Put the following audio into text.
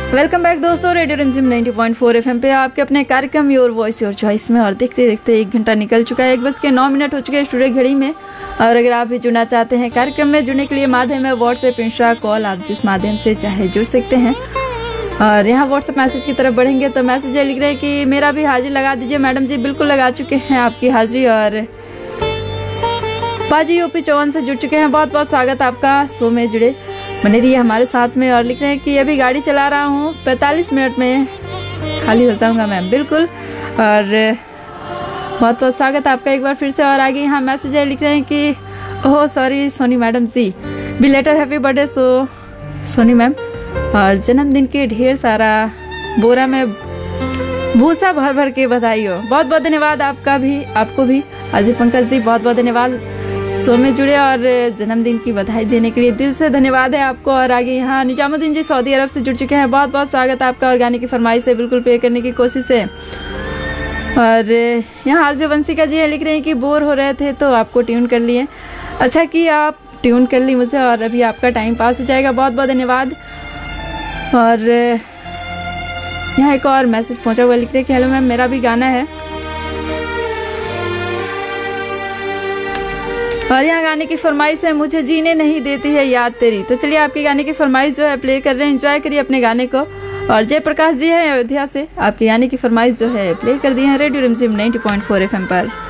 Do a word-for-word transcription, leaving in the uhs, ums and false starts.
Welcome back दोस्तों, radio रिमझिम नब्बे पॉइंट चार एफएम पे आपके अपने कार्यक्रम योर वॉइस योर चॉइस में। और देखते देखते एक घंटा निकल चुका है, एक बज के नौ मिनट हो चुके हैं स्टूडियो घड़ी में। और अगर आप भी जुड़ना चाहते हैं कार्यक्रम में, जुड़ने के लिए माध्यम है व्हाट्सएप, इंस्टा, कॉल, आप जिस माध्यम से चाहे जुड़ सकते हैं। और यहाँ व्हाट्सएप मैसेज की तरफ बढ़ेंगे तो मैसेज लिख रहे हैं कि मेरा भी हाजिर लगा दीजिए। मैडम जी बिल्कुल लगा चुके हैं आपकी हाजिरी। और पाजी यूपी चौवन से जुड़ चुके हैं, बहुत बहुत स्वागत आपका। शो में जुड़े बने रहिए हमारे साथ में। और लिख रहे हैं कि अभी गाड़ी चला रहा हूँ, पैंतालीस मिनट में खाली हो जाऊंगा मैम। बिल्कुल, और बहुत बहुत स्वागत आपका एक बार फिर से। और आगे यहाँ मैसेज है, लिख रहे हैं कि ओह सॉरी सोनी मैडम जी, बिलेटर happy birthday so Soni ma'am. और जन्मदिन के ढेर सारा बोरा में भूसा भर भर के बधाई हो। बहुत बहुत धन्यवाद आपका भी, आपको भी अजय पंकज जी, बहुत बहुत धन्यवाद शो में जुड़े और जन्मदिन की बधाई देने के लिए दिल से धन्यवाद है आपको। और आगे यहाँ निजामुद्दीन जी सऊदी अरब से जुड़ चुके हैं, बहुत बहुत स्वागत आपका। और गाने की फरमाइश है बिल्कुल पे करने की कोशिश है। और यहाँ आरजे वंशिका जी है, लिख रहे हैं कि बोर हो रहे थे तो आपको ट्यून कर लिए। अच्छा कि आप ट्यून कर ली मुझे और अभी आपका टाइम पास हो जाएगा, बहुत बहुत धन्यवाद। और यहाँ एक और मैसेज पहुँचा हुआ, लिख रहे हैं कि हेलो मैम, मेरा भी गाना है। और यहाँ गाने की फरमाइश है, मुझे जीने नहीं देती है याद तेरी। तो चलिए आपके गाने की फरमाइश जो है प्ले कर रहे हैं, एंजॉय करिए अपने गाने को। और जयप्रकाश जी हैं अयोध्या से, आपके गाने की फरमाइश जो है प्ले कर दी है रेडियो रिमझिम नब्बे पॉइंट चार एफएम पर।